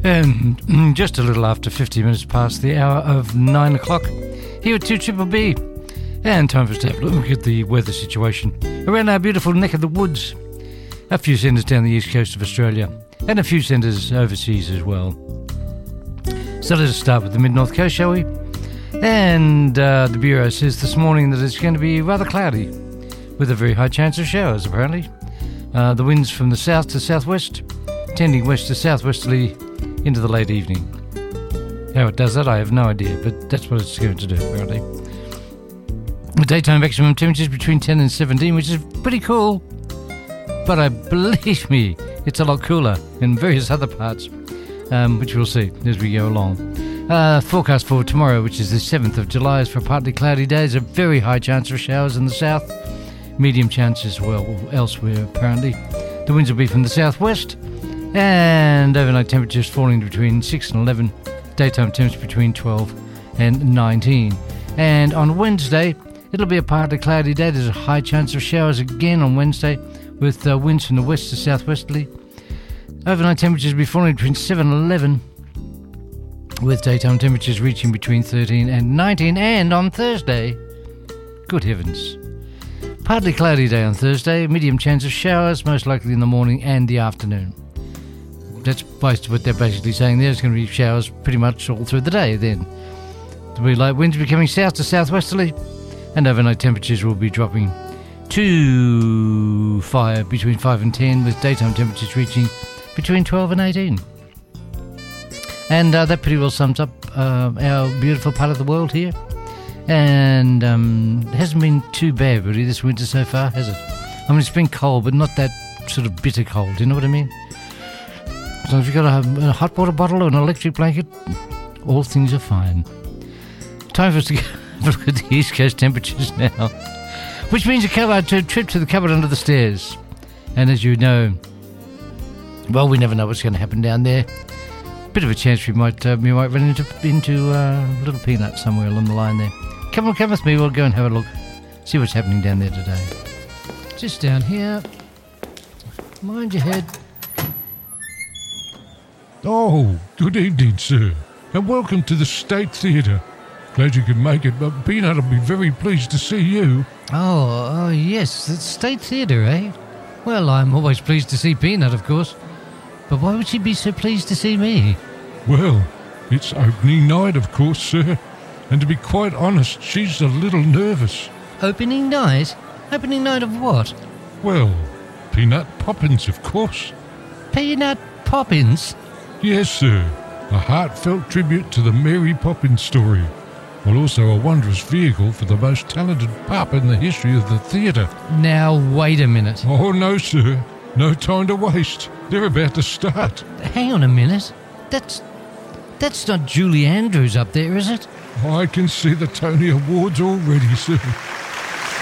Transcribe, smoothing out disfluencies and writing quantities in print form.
And just a little after 50 minutes past the hour of 9 o'clock here at 2BBB. And time for us to have a look at the weather situation around our beautiful neck of the woods. A few centres down the east coast of Australia and a few centres overseas as well. So let us start with the mid-north coast, shall we? And the Bureau says this morning that it's going to be rather cloudy with a very high chance of showers, apparently. The winds from the south to southwest, tending west to southwesterly into the late evening. How it does that, I have no idea, but that's what it's going to do, apparently. The daytime maximum temperatures between 10 and 17, which is pretty cool. But believe me, it's a lot cooler in various other parts, which we'll see as we go along. Forecast for tomorrow, which is the 7th of July, is for partly cloudy days, a very high chance of showers in the south, medium chance as well elsewhere, apparently. The winds will be from the southwest, and overnight temperatures falling between 6 and 11, daytime temps between 12 and 19. And on Wednesday, it'll be a partly cloudy day. There's a high chance of showers again on Wednesday, with winds from the west to southwesterly. Overnight temperatures will be falling between 7 and 11, with daytime temperatures reaching between 13 and 19. And on Thursday, good heavens, partly cloudy day on Thursday, medium chance of showers, most likely in the morning and the afternoon. That's what they're basically saying. There's going to be showers pretty much all through the day then. There'll be light winds becoming south to southwesterly, and overnight temperatures will be dropping to between 5 and 10, with daytime temperatures reaching between 12 and 18. And that pretty well sums up our beautiful part of the world here. And it hasn't been too bad really this winter so far, has it? I mean, it's been cold, but not that sort of bitter cold, you know what I mean? As long as you've got a hot water bottle or an electric blanket, all things are fine. Time for us to go look at the east coast temperatures now, which means a trip to the cupboard under the stairs. And as you know, well, we never know what's going to happen down there. Bit of a chance we might run into Little Peanut somewhere along the line there. Come with me, we'll go and have a look, see what's happening down there today. Just down here, mind your head. Oh, good evening, sir, and welcome to the State Theatre. Glad you could make it, but Peanut will be very pleased to see you. Oh, yes, the State Theatre, eh? Well, I'm always pleased to see Peanut, of course. But why would she be so pleased to see me? Well, it's opening night, of course, sir. And to be quite honest, she's a little nervous. Opening night? Opening night of what? Well, Peanut Poppins, of course. Peanut Poppins? Yes, sir. A heartfelt tribute to the Mary Poppins story, while also a wondrous vehicle for the most talented pup in the history of the theatre. Now, wait a minute. Oh, no, sir. No time to waste. They're about to start. Hang on a minute. That's not Julie Andrews up there, is it? I can see the Tony Awards already, sir.